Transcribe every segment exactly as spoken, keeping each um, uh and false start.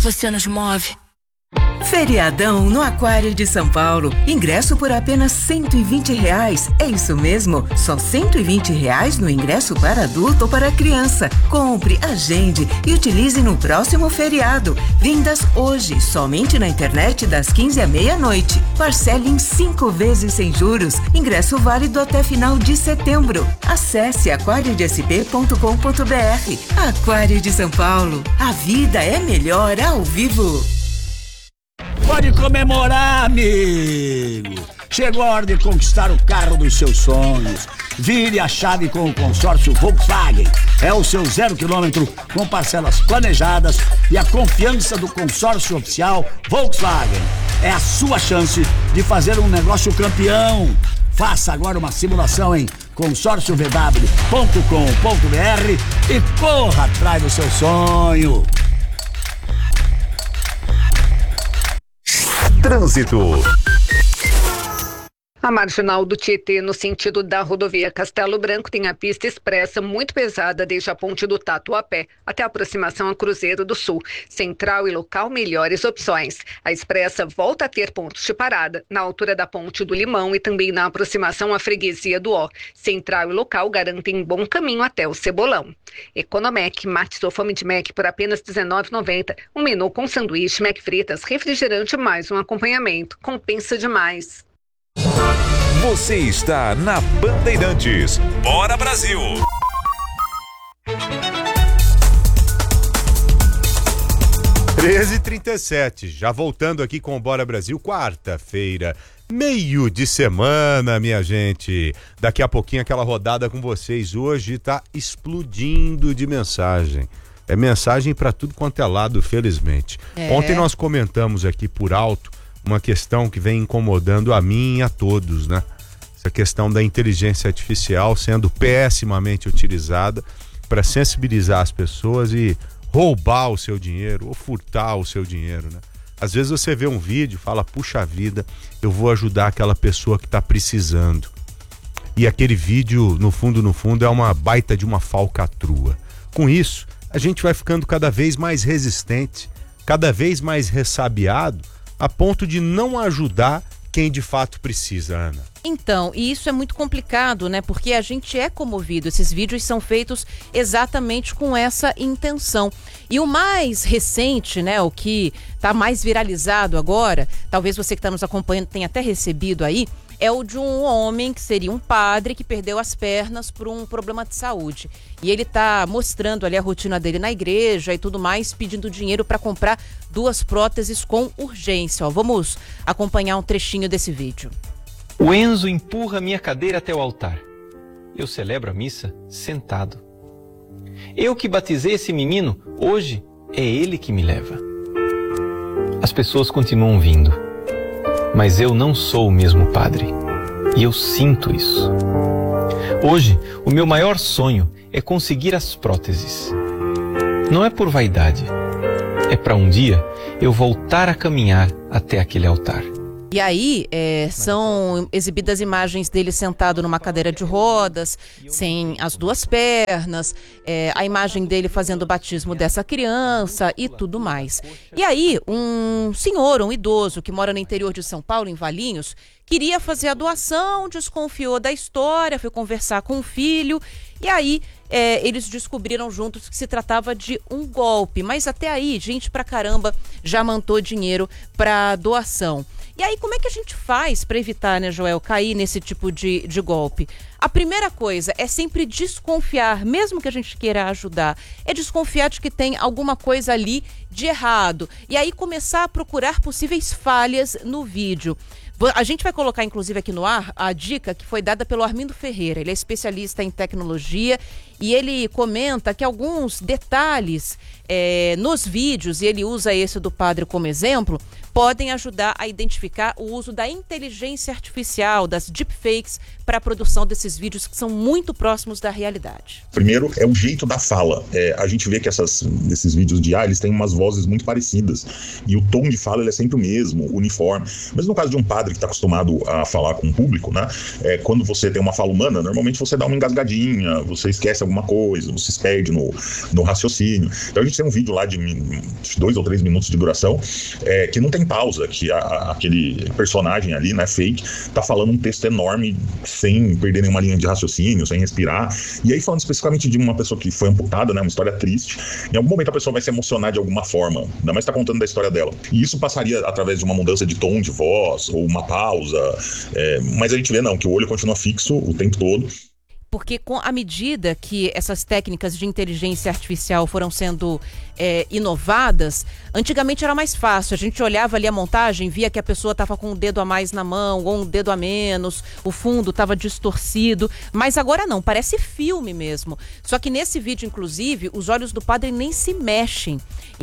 você nos move. Feriadão no Aquário de São Paulo. Ingresso por apenas cento e vinte reais. É isso mesmo, só cento e vinte reais no ingresso para adulto ou para criança. Compre, agende e utilize no próximo feriado. Vendas hoje, somente na internet das quinze à meia-noite. Parcele em cinco vezes sem juros. Ingresso válido até final de setembro. Acesse aquário d s p ponto com ponto b r. Aquário de São Paulo. A vida é melhor ao vivo. Pode comemorar, amigo! Chegou a hora de conquistar o carro dos seus sonhos. Vire a chave com o consórcio Volkswagen. É o seu zero quilômetro com parcelas planejadas e a confiança do consórcio oficial Volkswagen. É a sua chance de fazer um negócio campeão. Faça agora uma simulação em consórcio v w ponto com ponto b r e corra atrás do seu sonho. Trânsito. A marginal do Tietê, no sentido da rodovia Castelo Branco, tem a pista expressa muito pesada desde a ponte do Tatuapé até a aproximação a Cruzeiro do Sul. Central e local, melhores opções. A expressa volta a ter pontos de parada na altura da ponte do Limão e também na aproximação à freguesia do Ó. Central e local garantem bom caminho até o Cebolão. Economec, mate sua fome de Mac por apenas dezenove reais e noventa centavos. Um menu com sanduíche, Mac fritas, refrigerante mais um acompanhamento. Compensa demais. Você está na Bandeirantes. Bora, Brasil! treze e trinta e sete, já voltando aqui com o Bora Brasil, quarta-feira, meio de semana, minha gente. Daqui a pouquinho aquela rodada com vocês. Hoje tá explodindo de mensagem. É mensagem para tudo quanto é lado, felizmente. É. Ontem nós comentamos aqui por alto uma questão que vem incomodando a mim e a todos, né? Essa questão da inteligência artificial sendo pessimamente utilizada para sensibilizar as pessoas e roubar o seu dinheiro ou furtar o seu dinheiro, né? Às vezes você vê um vídeo e fala, puxa vida, eu vou ajudar aquela pessoa que está precisando. E aquele vídeo, no fundo, no fundo, é uma baita de uma falcatrua. Com isso, a gente vai ficando cada vez mais resistente, cada vez mais ressabiado, a ponto de não ajudar quem de fato precisa, Ana. Então, e isso é muito complicado, né? Porque a gente é comovido. Esses vídeos são feitos exatamente com essa intenção. E o mais recente, né? O que está mais viralizado agora, talvez você que está nos acompanhando tenha até recebido aí, é o de um homem que seria um padre que perdeu as pernas por um problema de saúde. E ele está mostrando ali a rotina dele na igreja e tudo mais, pedindo dinheiro para comprar duas próteses com urgência. Ó, vamos acompanhar um trechinho desse vídeo. O Enzo empurra minha cadeira até o altar. Eu celebro a missa sentado. Eu que batizei esse menino, hoje é ele que me leva. As pessoas continuam vindo, mas eu não sou o mesmo padre. E eu sinto isso. Hoje, o meu maior sonho é conseguir as próteses. Não é por vaidade. É para um dia eu voltar a caminhar até aquele altar. E aí, é, são exibidas imagens dele sentado numa cadeira de rodas, sem as duas pernas, é, a imagem dele fazendo o batismo dessa criança e tudo mais. E aí, um senhor, um idoso que mora no interior de São Paulo, em Valinhos, queria fazer a doação, desconfiou da história, foi conversar com o filho, e aí é, eles descobriram juntos que se tratava de um golpe. Mas até aí, gente pra caramba já mandou dinheiro pra doação. E aí, como é que a gente faz para evitar, né, Joel, cair nesse tipo de, de golpe? A primeira coisa é sempre desconfiar, mesmo que a gente queira ajudar, é desconfiar de que tem alguma coisa ali de errado. E aí começar a procurar possíveis falhas no vídeo. A gente vai colocar, inclusive, aqui no ar a dica que foi dada pelo Armindo Ferreira. Ele é especialista em tecnologia e ele comenta que alguns detalhes é, nos vídeos, e ele usa esse do padre como exemplo, podem ajudar a identificar o uso da inteligência artificial, das deepfakes, para a produção desses esses vídeos que são muito próximos da realidade. Primeiro, é o jeito da fala. É, a gente vê que essas, esses vídeos de I A, eles têm umas vozes muito parecidas. E o tom de fala ele é sempre o mesmo, uniforme. Mas no caso de um padre que está acostumado a falar com o público, né? É, quando você tem uma fala humana, normalmente você dá uma engasgadinha, você esquece alguma coisa, você se perde no, no raciocínio. Então a gente tem um vídeo lá de dois ou três minutos de duração, é, que não tem pausa, que a, a, aquele personagem ali, né, fake, tá falando um texto enorme, sem perder nenhuma linha de raciocínio, sem respirar. E aí, falando especificamente de uma pessoa que foi amputada, né, uma história triste, em algum momento a pessoa vai se emocionar de alguma forma, ainda mais tá contando da história dela. E isso passaria através de uma mudança de tom de voz, ou uma pausa, é, mas a gente vê não, que o olho continua fixo o tempo todo. Porque com a medida que essas técnicas de inteligência artificial foram sendo é, inovadas, antigamente era mais fácil. A gente olhava ali a montagem, via que a pessoa estava com um dedo a mais na mão ou um dedo a menos, o fundo estava distorcido, mas agora não, parece filme mesmo. Só que nesse vídeo, inclusive, os olhos do padre nem se mexem.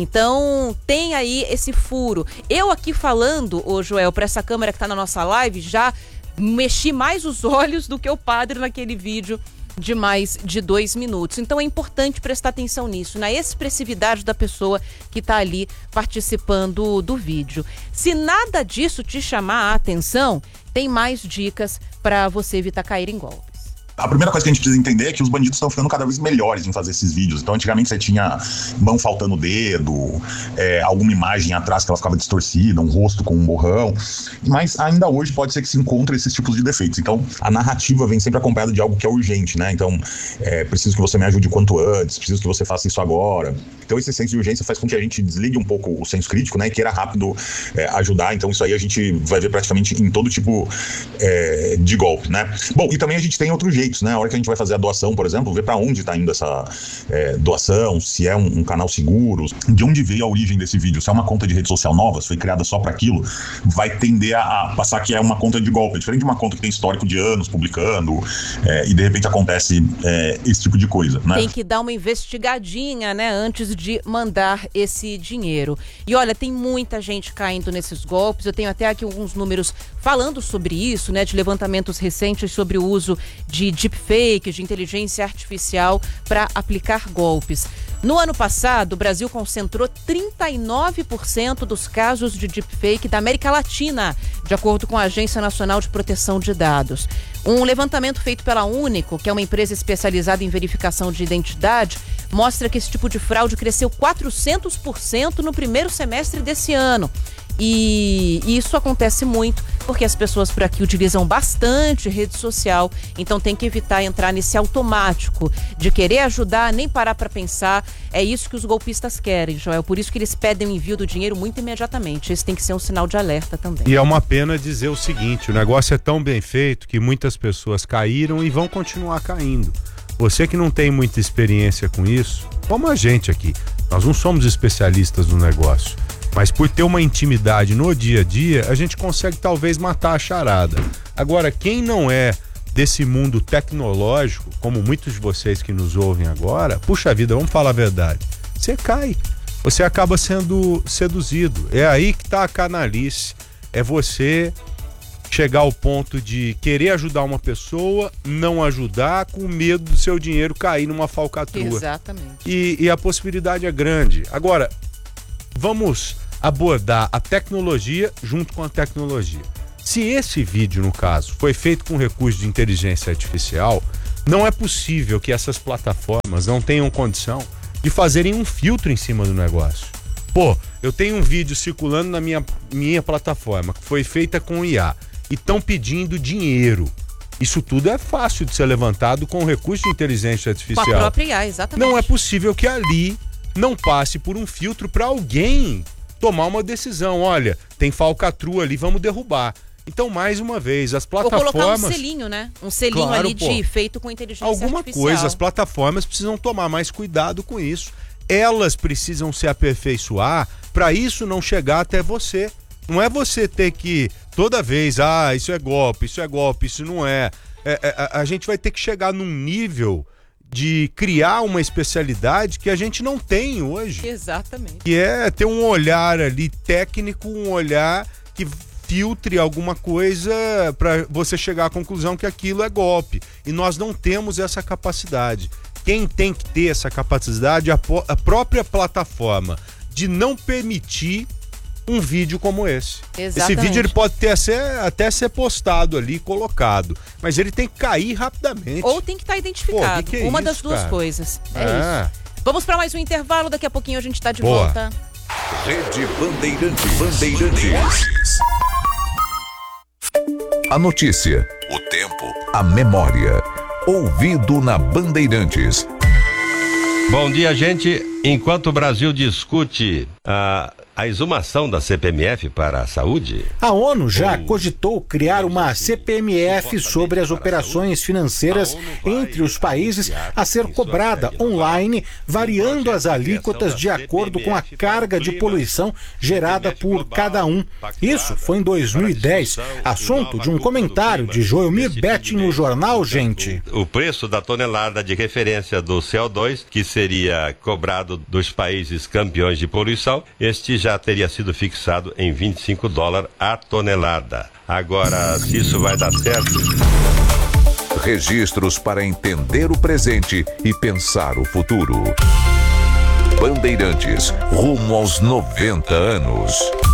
Então tem aí esse furo. Eu aqui falando, ô Joel, para essa câmera que está na nossa live, já mexi mais os olhos do que o padre naquele vídeo de mais de dois minutos. Então é importante prestar atenção nisso, na expressividade da pessoa que está ali participando do vídeo. Se nada disso te chamar a atenção, tem mais dicas para você evitar cair em golpes. A primeira coisa que a gente precisa entender é que os bandidos estão ficando cada vez melhores em fazer esses vídeos. Então, antigamente você tinha mão faltando o dedo, é, alguma imagem atrás que ela ficava distorcida, um rosto com um borrão. Mas ainda hoje pode ser que se encontre esses tipos de defeitos. Então, a narrativa vem sempre acompanhada de algo que é urgente, né? Então, é, preciso que você me ajude quanto antes, preciso que você faça isso agora. Então, esse senso de urgência faz com que a gente desligue um pouco o senso crítico, né? E queira rápido é, ajudar. Então, isso aí a gente vai ver praticamente em todo tipo é, de golpe, né? Bom, e também a gente tem outro jeito, né? A hora que a gente vai fazer a doação, por exemplo, ver para onde está indo essa é, doação, se é um, um canal seguro, de onde veio a origem desse vídeo, se é uma conta de rede social nova, se foi criada só para aquilo, vai tender a, a passar que é uma conta de golpe, é diferente de uma conta que tem histórico de anos publicando é, e de repente acontece é, esse tipo de coisa, né? Tem que dar uma investigadinha, né, antes de mandar esse dinheiro. E olha, tem muita gente caindo nesses golpes, eu tenho até aqui alguns números falando sobre isso, né, de levantamentos recentes sobre o uso de deepfake, de inteligência artificial para aplicar golpes. No ano passado, o Brasil concentrou trinta e nove por cento dos casos de deepfake da América Latina, de acordo com a Agência Nacional de Proteção de Dados. Um levantamento feito pela Único, que é uma empresa especializada em verificação de identidade, mostra que esse tipo de fraude cresceu quatrocentos por cento no primeiro semestre desse ano. E isso acontece muito porque as pessoas por aqui utilizam bastante rede social, então tem que evitar entrar nesse automático de querer ajudar, nem parar para pensar. É isso que os golpistas querem, Joel, por isso que eles pedem o envio do dinheiro muito imediatamente. Esse tem que ser um sinal de alerta também. E é uma pena dizer o seguinte, o negócio é tão bem feito que muitas pessoas caíram e vão continuar caindo. Você que não tem muita experiência com isso, como a gente aqui, nós não somos especialistas no negócio. Mas por ter uma intimidade no dia a dia, a gente consegue talvez matar a charada. Agora, quem não é desse mundo tecnológico, como muitos de vocês que nos ouvem agora, puxa vida, vamos falar a verdade, você cai, você acaba sendo seduzido. É aí que tá a canalice, é você chegar ao ponto de querer ajudar uma pessoa, não ajudar, com medo do seu dinheiro cair numa falcatrua. Exatamente. E, e a possibilidade é grande. Agora, vamos abordar a tecnologia junto com a tecnologia. Se esse vídeo, no caso, foi feito com recurso de inteligência artificial, não é possível que essas plataformas não tenham condição de fazerem um filtro em cima do negócio. Pô, eu tenho um vídeo circulando na minha, minha plataforma que foi feita com I A e estão pedindo dinheiro. Isso tudo é fácil de ser levantado com recurso de inteligência artificial. Com a própria I A, exatamente. Não é possível que ali não passe por um filtro para alguém tomar uma decisão. Olha, tem falcatrua ali, vamos derrubar. Então, mais uma vez, as plataformas... Ou colocar um selinho, né? Um selinho Claro, ali pô. de feito com inteligência Alguma artificial. coisa, as plataformas precisam tomar mais cuidado com isso. Elas precisam se aperfeiçoar para isso não chegar até você. Não é você ter que, toda vez, ah, isso é golpe, isso é golpe, isso não é. é, é a, a gente vai ter que chegar num nível de criar uma especialidade que a gente não tem hoje. Exatamente. Que é ter um olhar ali técnico, um olhar que filtre alguma coisa para você chegar à conclusão que aquilo é golpe. E nós não temos essa capacidade. Quem tem que ter essa capacidade é a, a própria plataforma de não permitir um vídeo como esse. Exatamente. Esse vídeo ele pode ter até, até ser postado ali, colocado, mas ele tem que cair rapidamente. Ou tem que estar identificado. Pô, que que é Uma isso, das duas cara? coisas. É, É. isso. Vamos para mais um intervalo, daqui a pouquinho a gente está de Boa. volta. Rede Bandeirantes. Bandeirantes. A notícia, o tempo, a memória. Ouvido na Bandeirantes. Bom dia, gente. Enquanto o Brasil discute a, a exumação da C P M F para a saúde... A ONU já cogitou criar uma C P M F sobre as operações financeiras entre os países a ser cobrada online, variando as alíquotas de acordo com a carga de poluição gerada por cada um. Isso foi em dois mil e dez, assunto de um comentário de Joelmir Betti no jornal Gente. O preço da tonelada de referência do C O dois, que seria cobrado dos países campeões de poluição, este já teria sido fixado em vinte e cinco dólares a tonelada. Agora, se isso vai dar certo... Registros para entender o presente e pensar o futuro. Bandeirantes, rumo aos noventa anos.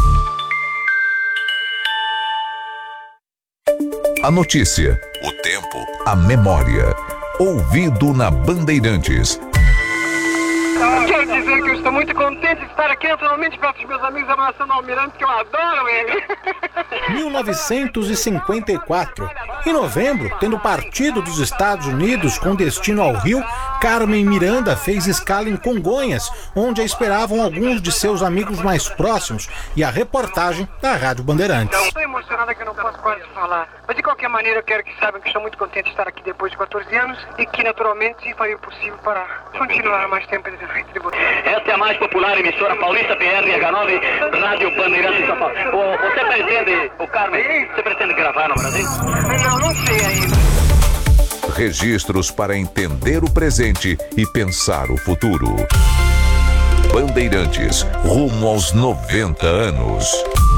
A notícia, o tempo, a memória. Ouvido na Bandeirantes. Quero dizer que eu estou muito contente de estar aqui naturalmente perto dos meus amigos abraçando o Almirante, que eu adoro ele. mil novecentos e cinquenta e quatro. Em novembro, tendo partido dos Estados Unidos com destino ao Rio, Carmen Miranda fez escala em Congonhas, onde a esperavam alguns de seus amigos mais próximos, e a reportagem da Rádio Bandeirantes. Estou emocionada que eu não posso parar de falar. Mas de qualquer maneira eu quero que saibam que estou muito contente de estar aqui depois de quatorze anos e que naturalmente farei o possível para continuar mais tempo de frente de você. Esta é a mais popular emissora paulista P R H nove, Rádio Bandeirantes de São Paulo. O, você pretende, o Carmen, você pretende gravar no Brasil? Não, não sei ainda. Registros para entender o presente e pensar o futuro. Bandeirantes, rumo aos noventa anos.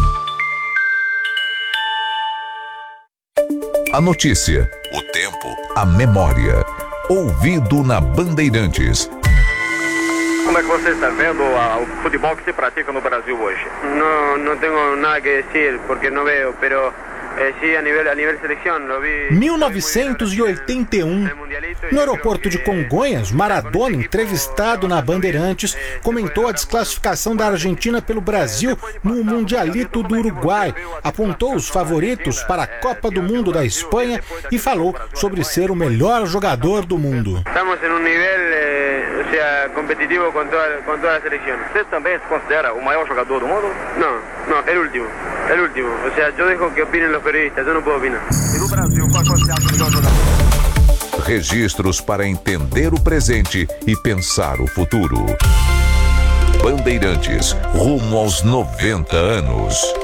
A notícia, o tempo, a memória. Ouvido na Bandeirantes. Como é que você está vendo a, o futebol que se pratica no Brasil hoje? Não, não tenho nada que dizer porque não vejo, pero eh, sí, a nível a nível seleção lo vi. mil novecentos e oitenta e um. No aeroporto de Congonhas, Maradona, entrevistado na Bandeirantes, comentou a desclassificação da Argentina pelo Brasil no Mundialito do Uruguai, apontou os favoritos para a Copa do Mundo da Espanha e falou sobre ser o melhor jogador do mundo. Estamos em um nível eh, ou seja, competitivo com toda, com toda a seleção. Você também se considera o maior jogador do mundo? Não, não, é o último, é o último. Ou seja, eu deixo que opinem os periodistas, eu não posso opinar. E no Brasil, qual você acha o melhor jogador? Registros para entender o presente e pensar o futuro. Bandeirantes, rumo aos noventa anos.